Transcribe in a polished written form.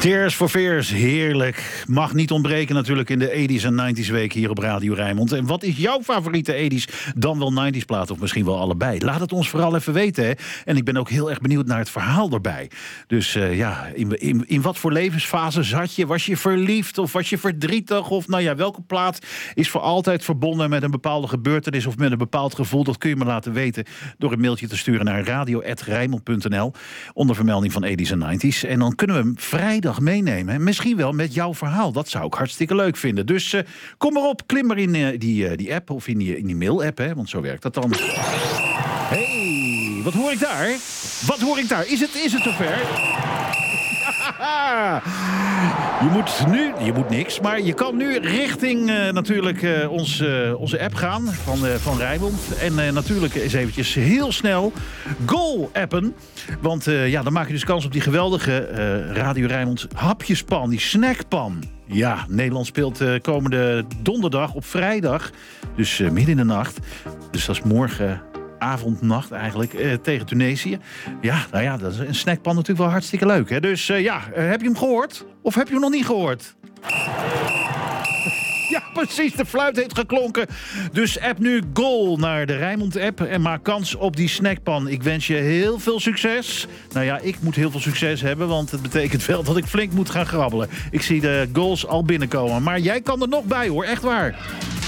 Tears for Fears, heerlijk. Mag niet ontbreken natuurlijk in de 80s en 90s week hier op Radio Rijnmond. En wat is jouw favoriete 80s, dan wel 90s plaat of misschien wel allebei? Laat het ons vooral even weten. Hè? En ik ben ook heel erg benieuwd naar het verhaal erbij. Dus in wat voor levensfase zat je? Was je verliefd of was je verdrietig? Of nou ja, welke plaat is voor altijd verbonden met een bepaalde gebeurtenis of met een bepaald gevoel? Dat kun je me laten weten door een mailtje te sturen naar radio@rijnmond.nl onder vermelding van 80s en 90s. En dan kunnen we hem vrijdag meenemen. Misschien wel met jouw verhaal. Dat zou ik hartstikke leuk vinden. Dus kom maar op, klim maar in die app of in die mail-app, hè, want zo werkt dat dan. Hey, wat hoor ik daar? Wat hoor ik daar? Is het zover? Je moet niks, maar je kan nu richting natuurlijk onze app gaan van Rijnmond. En natuurlijk eens eventjes heel snel Goal-appen. Want dan maak je dus kans op die geweldige Radio Rijnmond hapjespan, die snackpan. Ja, Nederland speelt komende donderdag op vrijdag, dus midden in de nacht. Dus dat is morgen avond, nacht eigenlijk, tegen Tunesië. Ja, nou ja, dat is een snackpan natuurlijk wel hartstikke leuk. Hè? Dus heb je hem gehoord? Of heb je hem nog niet gehoord? Ja, precies, de fluit heeft geklonken. Dus app nu Goal naar de Rijnmond-app en maak kans op die snackpan. Ik wens je heel veel succes. Nou ja, ik moet heel veel succes hebben, want het betekent wel dat ik flink moet gaan grabbelen. Ik zie de goals al binnenkomen, maar jij kan er nog bij hoor, echt waar.